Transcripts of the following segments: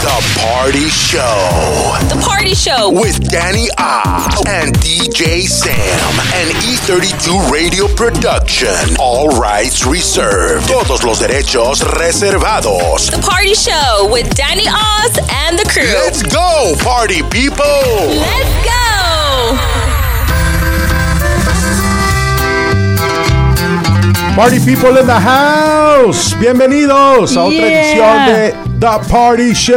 The Party Show. The Party Show. With Danny Oz and DJ Sam. An E32 Radio production. All rights reserved. Todos los derechos reservados. The Party Show with Danny Oz and the crew. Let's go, party people. Let's go. Party people in the house. Bienvenidos a otra edición de The Party Show.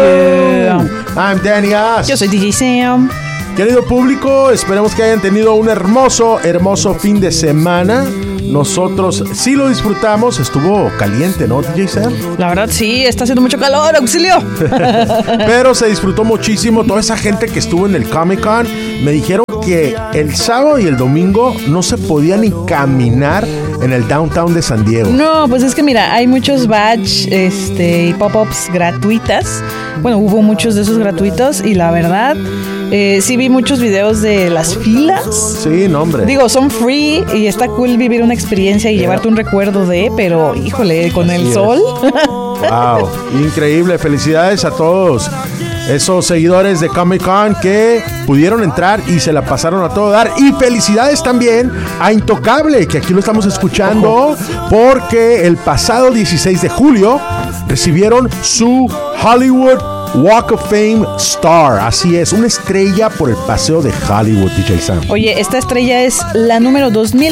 I'm Danny Oz. Yo soy DJ Sam. Querido público, esperemos que hayan tenido un hermoso fin de semana. Nosotros sí lo disfrutamos. Estuvo caliente, ¿no, DJ Sam? La verdad sí, está haciendo mucho calor, auxilio. Pero se disfrutó muchísimo. Toda esa gente que estuvo en el Comic Con me dijeron que el sábado y el domingo no se podía ni caminar en el downtown de San Diego. No, pues es que mira, hay muchos badge y pop-ups gratuitas. Bueno, hubo muchos de esos gratuitos y la verdad sí vi muchos videos de las filas. Sí, no, hombre. Digo, son free y está cool vivir una experiencia y llevarte un recuerdo pero híjole, con Así el es. sol. Wow, increíble. Felicidades a todos esos seguidores de Comic Con que pudieron entrar y se la pasaron a todo dar. Y felicidades también a Intocable, que aquí lo estamos escuchando, porque el pasado 16 de julio recibieron su Hollywood Walk of Fame Star. Así es, una estrella por el paseo de Hollywood, DJ Sam. Oye, esta estrella es la número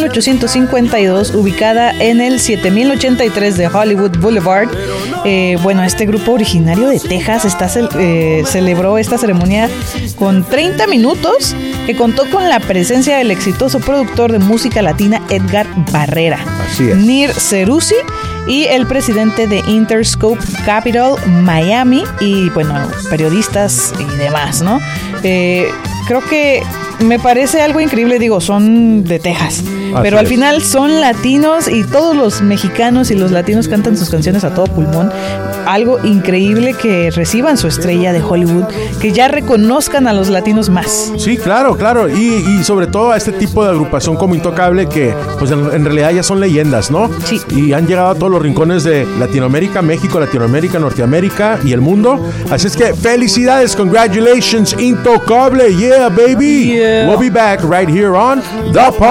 2852, ubicada en el 7083 de Hollywood Boulevard. Bueno, este grupo originario de Texas celebró esta ceremonia con 30 minutos, que contó con la presencia del exitoso productor de música latina Edgar Barrera, Así es. Nir Ceruzzi y el presidente de Interscope Capital Miami y, bueno, periodistas y demás, ¿no? Creo que me parece algo increíble, digo, son de Texas, pero al final son latinos y todos los mexicanos y los latinos cantan sus canciones a todo pulmón. Algo increíble que reciban su estrella de Hollywood, que ya reconozcan a los latinos más. Sí, claro. Y sobre todo a este tipo de agrupación como Intocable, que pues en realidad ya son leyendas, ¿no? Sí. Y han llegado a todos los rincones de Latinoamérica, México, Latinoamérica, Norteamérica y el mundo. Así es que felicidades, congratulations, Intocable, yeah, baby. Yeah. We'll be back right here on The Party